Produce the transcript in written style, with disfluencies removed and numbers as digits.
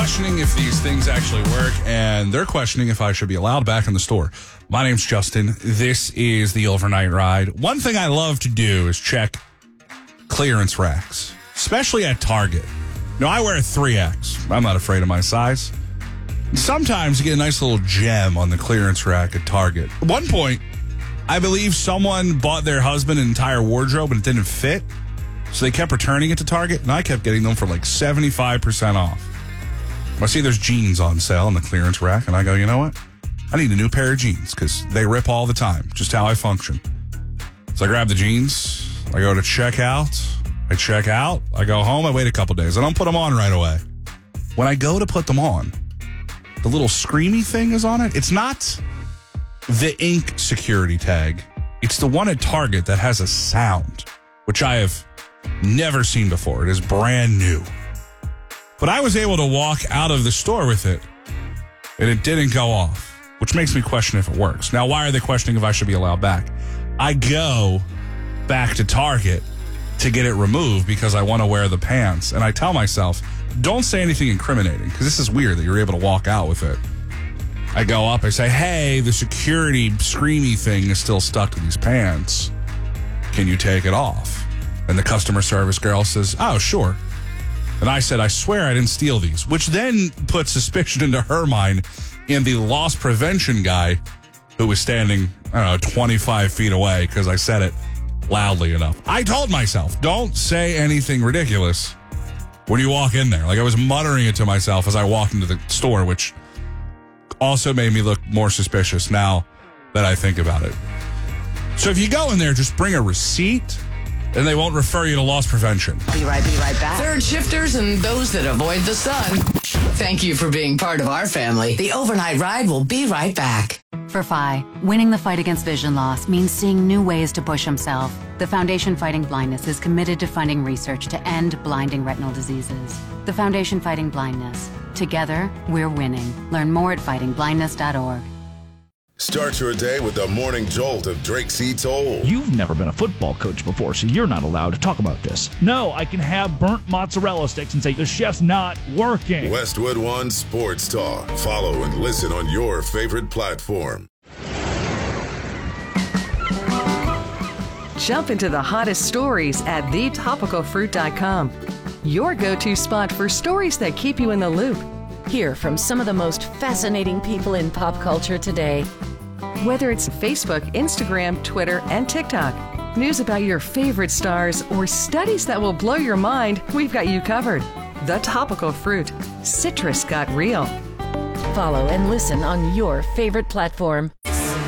questioning if these things actually work, and they're questioning if I should be allowed back in the store. My name's Justin. This is the Overnight Ride. One thing I love to do is check clearance racks, especially at Target. Now, I wear a 3X. I'm not afraid of my size. Sometimes you get a nice little gem on the clearance rack at Target. At one point, I believe someone bought their husband an entire wardrobe and it didn't fit. So they kept returning it to Target, and I kept getting them for like 75% off. I see there's jeans on sale in the clearance rack, and I go, you know what? I need a new pair of jeans because they rip all the time, just how I function. So I grab the jeans, I go to check out, I go home, I wait a couple days. I don't put them on right away. When I go to put them on, the little screamy thing is on it. It's not the ink security tag. It's the one at Target that has a sound, which I have never seen before. It is brand new. But I was able to walk out of the store with it, and it didn't go off, which makes me question if it works. Now, why are they questioning if I should be allowed back? I go back to Target to get it removed because I want to wear the pants. And I tell myself, don't say anything incriminating, because this is weird that you're able to walk out with it. I go up, I say, hey, the security screamy thing is still stuck to these pants. Can you take it off? And the customer service girl says, oh, sure. And I said, I swear I didn't steal these, which then put suspicion into her mind and the loss prevention guy who was standing, 25 feet away because I said it loudly enough. I told myself, don't say anything ridiculous when you walk in there. Like, I was muttering it to myself as I walked into the store, which also made me look more suspicious now that I think about it. So if you go in there, just bring a receipt, and they won't refer you to loss prevention. Be right back. Third shifters and those that avoid the sun. Thank you for being part of our family. The Overnight Ride will be right back. For Phi, winning the fight against vision loss means seeing new ways to push himself. The Foundation Fighting Blindness is committed to funding research to end blinding retinal diseases. The Foundation Fighting Blindness. Together, we're winning. Learn more at fightingblindness.org. Start your day with the morning jolt of Drake C. Toll. You've never been a football coach before, so you're not allowed to talk about this. No, I can have burnt mozzarella sticks and say the chef's not working. Westwood One Sports Talk. Follow and listen on your favorite platform. Jump into the hottest stories at thetopicalfruit.com. Your go-to spot for stories that keep you in the loop. Hear from some of the most fascinating people in pop culture today. Whether it's Facebook, Instagram, Twitter, and TikTok, news about your favorite stars, or studies that will blow your mind, we've got you covered. The Topical Fruit. Citrus got real. Follow and listen on your favorite platform.